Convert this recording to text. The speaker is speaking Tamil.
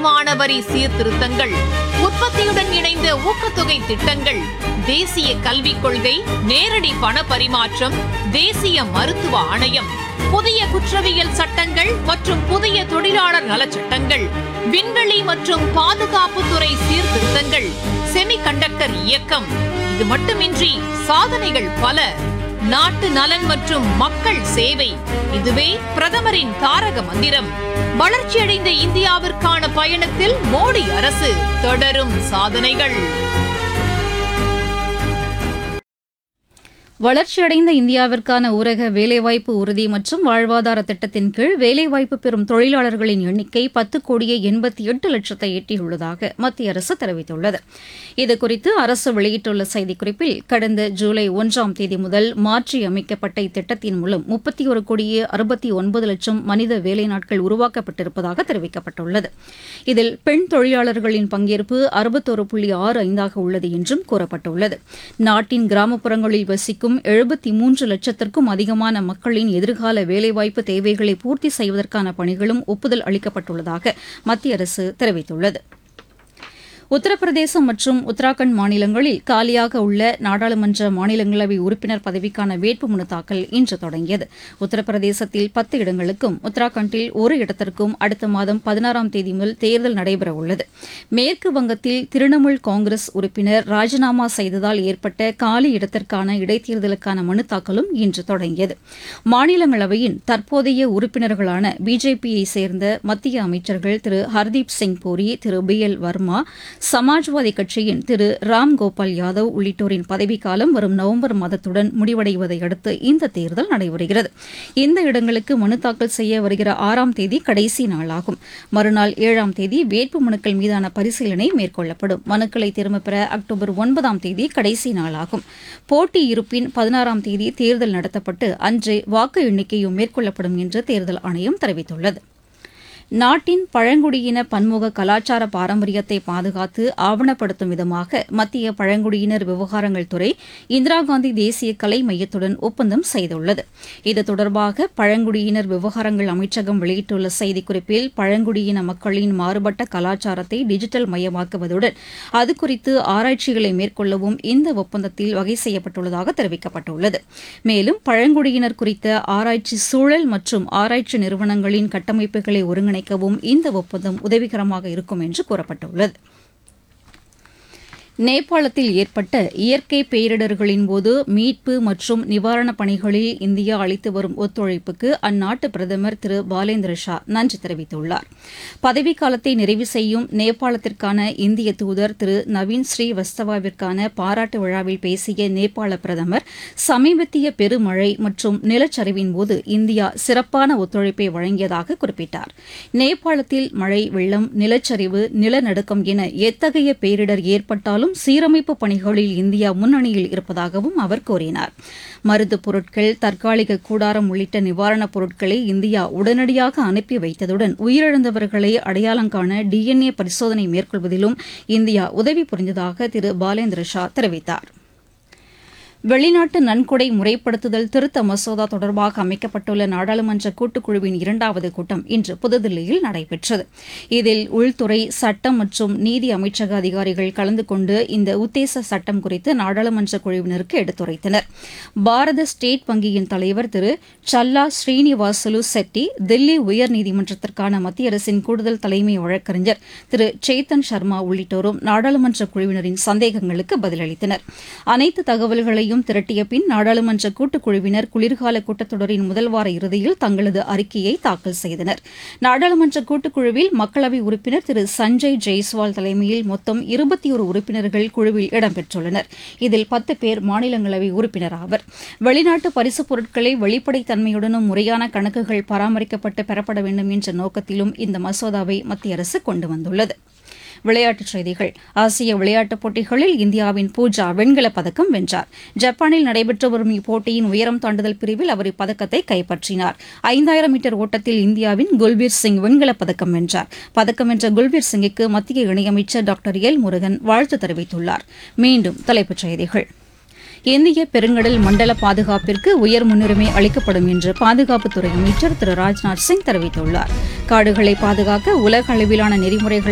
வருமான வரி சீர்திருத்தங்கள், உற்பத்தியுடன் இணைந்த ஊக்கத்தொகை திட்டங்கள், தேசிய கல்விக் கொள்கை, நேரடி பண பரிமாற்றம், தேசிய மருத்துவ ஆணையம், புதிய குற்றவியல் சட்டங்கள் மற்றும் புதிய தொழிலாளர் நலச்சட்டங்கள், விண்வெளி மற்றும் பாதுகாப்புத்துறை சீர்திருத்தங்கள், செமிகண்டக்டர் இயக்கம். இது மட்டுமின்றி சாதனைகள் பல. நாட்டு நலன் மற்றும் மக்கள் சேவை, இதுவே பிரதமரின் தாரக மந்திரம். வளர்ச்சியடைந்த இந்தியாவிற்கான பயணத்தில் மோடி அரசு, தொடரும் சாதனைகள். வளர்ச்சியடைந்த இந்தியாவிற்கான ஊரக வேலைவாய்ப்பு உறுதி மற்றும் வாழ்வாதார திட்டத்தின் கீழ் வேலைவாய்ப்பு பெறும் தொழிலாளர்களின் எண்ணிக்கை 10,88,00,000 எட்டியுள்ளதாக மத்திய அரசு தெரிவித்துள்ளது. இதுகுறித்து அரசு வெளியிட்டுள்ள செய்திக்குறிப்பில், கடந்த ஜூலை 1ஆம் தேதி முதல் மாற்றியமைக்கப்பட்ட இத்திட்டத்தின் மூலம் 31,69,00,000 மனித வேலை நாட்கள் உருவாக்கப்பட்டிருப்பதாக தெரிவிக்கப்பட்டுள்ளது. இதில் பெண் தொழிலாளர்களின் பங்கேற்பு 61.65 உள்ளது என்றும் கூறப்பட்டுள்ளது. நாட்டின் கிராமப்புறங்களில் வசிக்கும் 73 லட்சத்திற்கும் அதிகமான மக்களின் எதிர்கால வேலைவாய்ப்பு தேவைகளை பூர்த்தி செய்வதற்கான பணிகளும் ஒப்புதல் அளிக்கப்பட்டுள்ளதாக மத்திய அரசு தெரிவித்துள்ளது. உத்தரப்பிரதேசம் மற்றும் உத்தராகண்ட் மாநிலங்களில் காலியாக உள்ள நாடாளுமன்ற மாநிலங்களவை உறுப்பினர் பதவிக்கான வேட்புமனு தாக்கல் இன்று தொடங்கியது. உத்தரப்பிரதேசத்தில் 10 இடங்களுக்கும், உத்தராகண்டில் ஒரு இடத்திற்கும் அடுத்த மாதம் 16ஆம் தேதி முதல் தேர்தல் நடைபெறவுள்ளது. மேற்கு வங்கத்தில் திரிணாமுல் காங்கிரஸ் உறுப்பினர் ராஜினாமா செய்ததால் ஏற்பட்ட காலி இடத்திற்கான இடைத்தேர்தலுக்கான மனு தாக்கலும் இன்று தொடங்கியது. மாநிலங்களவையின் தற்போதைய உறுப்பினர்களான பிஜேபியை சேர்ந்த மத்திய அமைச்சர்கள் திரு ஹர்தீப் சிங் பூரி, திரு BL வர்மா, சமாஜ்வாதி கட்சியின் திரு ராம்கோபால் யாதவ் உள்ளிட்டோரின் பதவிக்காலம் வரும் நவம்பர் மாதத்துடன் முடிவடைவதை அடுத்து இந்த தேர்தல் நடைபெறுகிறது. இந்த இடங்களுக்கு மனு தாக்கல் செய்ய வருகிற 6ஆம் தேதி கடைசி நாளாகும். மறுநாள் 7ஆம் தேதி வேட்பு மனுக்கள் மீதான பரிசீலனை மேற்கொள்ளப்படும். மனுக்களை திரும்பப் பெற அக்டோபர் 9ஆம் தேதி கடைசி நாளாகும். போட்டி இருப்பின் 16ஆம் தேதி தேர்தல் நடத்தப்பட்டு அன்றே வாக்கு எண்ணிக்கையும் மேற்கொள்ளப்படும் என்று தேர்தல் ஆணையம் தெரிவித்துள்ளது. நாட்டின் பழங்குடியின பன்முக கலாச்சார பாரம்பரியத்தை பாதுகாத்து ஆவணப்படுத்தும் விதமாக மத்திய பழங்குடியினர் விவகாரங்கள் துறை இந்திரா காந்தி தேசிய கலை மையத்துடன் ஒப்பந்தம் செய்துள்ளது. இது தொடர்பாக பழங்குடியினர் விவகாரங்கள் அமைச்சகம் வெளியிட்டுள்ள செய்திக்குறிப்பில், பழங்குடியின மக்களின் மாறுபட்ட கலாச்சாரத்தை டிஜிட்டல் மயமாக்குவதுடன் அது குறித்து ஆராய்ச்சிகளை மேற்கொள்ளவும் இந்த ஒப்பந்தத்தில் வகை செய்யப்பட்டுள்ளதாக தெரிவிக்கப்பட்டுள்ளது. மேலும் பழங்குடியினர் குறித்த ஆராய்ச்சி சூழல் மற்றும் ஆராய்ச்சி நிறுவனங்களின் கட்டமைப்புகளை ஒருங்கிணைக்கவும் இந்த ஒப்பந்தம் உதவிகரமாக இருக்கும் என்று கூறப்பட்டுள்ளது. நேபாளத்தில் ஏற்பட்ட இயற்கை பேரிடர்களின் போது மீட்பு மற்றும் நிவாரணப் பணிகளில் இந்தியா அளித்து வரும் ஒத்துழைப்புக்கு அந்நாட்டு பிரதமர் திரு பாலேந்திர ஷா நன்றி தெரிவித்துள்ளார். பதவிக்காலத்தை நிறைவு செய்யும் நேபாளத்திற்கான இந்திய தூதர் திரு நவீன் ஸ்ரீவஸ்தவாவிற்கான பாராட்டு விழாவில் பேசிய நேபாள பிரதமர், சமீபத்திய பெருமழை மற்றும் நிலச்சரிவின் போது இந்தியா சிறப்பான ஒத்துழைப்பை வழங்கியதாக குறிப்பிட்டார். நேபாளத்தில் மழை, வெள்ளம், நிலச்சரிவு, நிலநடுக்கம் என எத்தகைய பேரிடர் ஏற்பட்டாலும் சீரமைப்பு பணிகளில் இந்தியா முன்னணியில் இருப்பதாகவும் அவர் கூறினார். மருந்துப் பொருட்கள், தற்காலிக கூடாரம் உள்ளிட்ட நிவாரணப் பொருட்களை இந்தியா உடனடியாக அனுப்பி வைத்ததுடன் உயிரிழந்தவர்களை அடையாளம் காண DNA பரிசோதனை மேற்கொள்வதிலும் இந்தியா உதவி புரிந்ததாக திரு பாலேந்திர ஷா தெரிவித்தார். வெளிநாட்டு நன்கொடை முறைப்படுத்துதல் திருத்த மசோதா தொடர்பாக அமைக்கப்பட்டுள்ள நாடாளுமன்ற கூட்டுக்குழுவின் 2வது கூட்டம் இன்று புதுதில்லியில் நடைபெற்றது. இதில் உள்துறை, சட்டம் மற்றும் நீதி அமைச்சக அதிகாரிகள் கலந்து கொண்டு இந்த உத்தேச சட்டம் குறித்து நாடாளுமன்ற குழுவினருக்கு எடுத்துரைத்தனர். பாரத ஸ்டேட் வங்கியின் தலைவர் திரு சல்லா ஸ்ரீனிவாசுலு செட்டி, தில்லி உயர்நீதிமன்றத்திற்கான மத்திய அரசின் கூடுதல் தலைமை வழக்கறிஞர் திரு சேத்தன் சர்மா உள்ளிட்டோரும் நாடாளுமன்ற குழுவினரின் சந்தேகங்களுக்கு பதிலளித்தனர். அனைத்து தகவல்களையும் திரட்டிய பின் நாடாளுமன்ற கூட்டுக்குழுவினர் குளிர்கால கூட்டத்தொடரின் முதல் வார இறுதியில் தங்களது அறிக்கையை தாக்கல் செய்தனர். நாடாளுமன்ற கூட்டுக்குழுவில் மக்களவை உறுப்பினர் திரு சஞ்சய் ஜெய்ஸ்வால் தலைமையில் மொத்தம் 21 உறுப்பினர்கள் குழுவில் இடம்பெற்றுள்ளனர். இதில் 10 பேர் மாநிலங்களவை உறுப்பினர் ஆவர். வெளிநாட்டு பரிசுப் பொருட்களை வெளிப்படைத்தன்மையுடனும் முறையான கணக்குகள் பராமரிக்கப்பட்டு பெறப்பட வேண்டும் என்ற நோக்கத்திலும் இந்த மசோதாவை மத்திய அரசு கொண்டு வந்துள்ளது. விளையாட்டுச் செய்திகள். ஆசிய விளையாட்டுப் போட்டிகளில் இந்தியாவின் பூஜா வெண்கலப் பதக்கம் வென்றார். ஜப்பானில் நடைபெற்று வரும் இப்போட்டியின் உயரம் தாண்டுதல் பிரிவில் அவர் இப்பதக்கத்தை கைப்பற்றினார். 5000 மீட்டர் ஓட்டத்தில் இந்தியாவின் குல்பீர் சிங் வெண்கலப் பதக்கம் வென்றார். பதக்கம் வென்ற குல்பீர் சிங்கிற்கு மத்திய இணையமைச்சர் டாக்டர் எல் முருகன் வாழ்த்து தெரிவித்துள்ளார். மீண்டும் தலைப்புச் செய்திகள். இந்திய பெருங்கடல் மண்டல பாதுகாப்பிற்கு உயர் முன்னுரிமை அளிக்கப்படும் என்று பாதுகாப்புத்துறை அமைச்சர் திரு ராஜ்நாத் சிங் தெரிவித்துள்ளார். காடுகளை பாதுகாக்க உலக அளவிலான நெறிமுறைகள்